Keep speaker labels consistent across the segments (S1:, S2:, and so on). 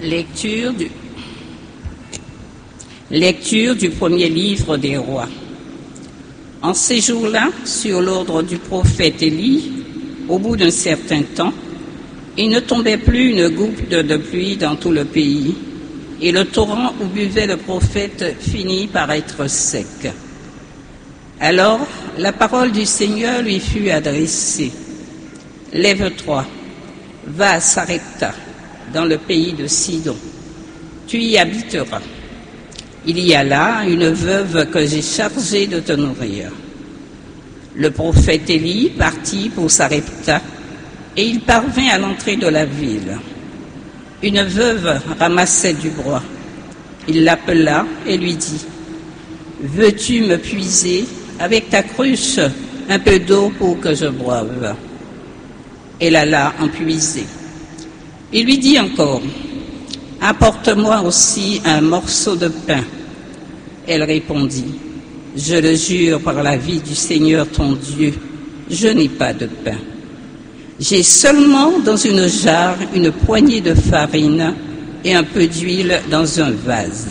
S1: Lecture du premier livre des rois. En ces jours-là, sur l'ordre du prophète Élie, au bout d'un certain temps, il ne tombait plus une goutte de pluie dans tout le pays, et le torrent où buvait le prophète finit par être sec. Alors, la parole du Seigneur lui fut adressée. « Lève-toi, va à Sarepta, dans le pays de Sidon. Tu y habiteras. Il y a là une veuve que j'ai chargée de te nourrir. » Le prophète Élie partit pour Sarepta, et il parvint à l'entrée de la ville. Une veuve ramassait du bois. Il l'appela et lui dit : « Veux-tu me puiser avec ta cruche un peu d'eau pour que je boive ?» Elle alla en puiser. Il lui dit encore : « Apporte-moi aussi un morceau de pain. » Elle répondit : « Je le jure par la vie du Seigneur ton Dieu, je n'ai pas de pain. J'ai seulement dans une jarre une poignée de farine et un peu d'huile dans un vase.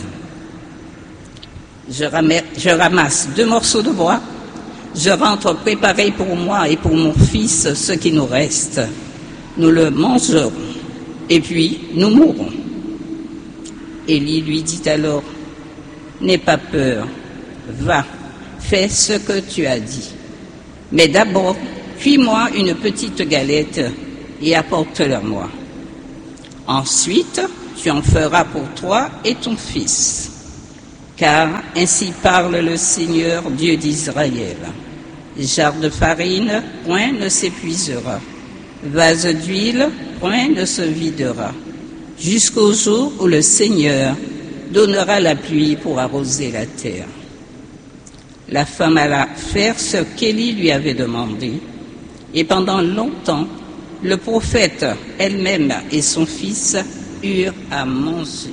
S1: Je ramasse 2 morceaux de bois, je rentre préparer pour moi et pour mon fils ce qui nous reste. Nous le mangerons et puis nous mourrons. » Élie lui dit alors : « N'aie pas peur, va, fais ce que tu as dit. Mais d'abord, cuis-moi une petite galette et apporte-la-moi. Ensuite, tu en feras pour toi et ton fils. Car ainsi parle le Seigneur, Dieu d'Israël. Jarre de farine, point ne s'épuisera. Vase d'huile, point ne se videra. Jusqu'au jour où le Seigneur donnera la pluie pour arroser la terre. » La femme alla faire ce qu'Élie lui avait demandé, et pendant longtemps, le prophète elle-même et son fils eurent à manger.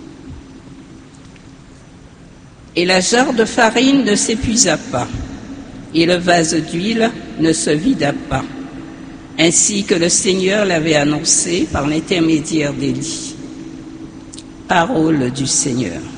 S1: Et la jarre de farine ne s'épuisa pas, et le vase d'huile ne se vida pas, ainsi que le Seigneur l'avait annoncé par l'intermédiaire d'Élie. Parole du Seigneur.